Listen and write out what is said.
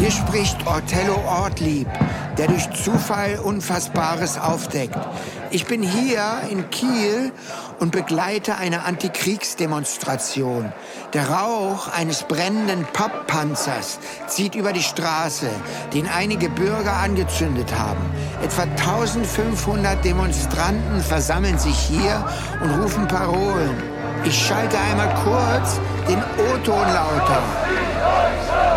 Hier spricht Ortello Ortlieb, der durch Zufall Unfassbares aufdeckt. Ich bin hier in Kiel und begleite eine Antikriegsdemonstration. Der Rauch eines brennenden Papppanzers zieht über die Straße, den einige Bürger angezündet haben. Etwa 1500 Demonstranten versammeln sich hier und rufen Parolen. Ich schalte einmal kurz den O-Ton lauter.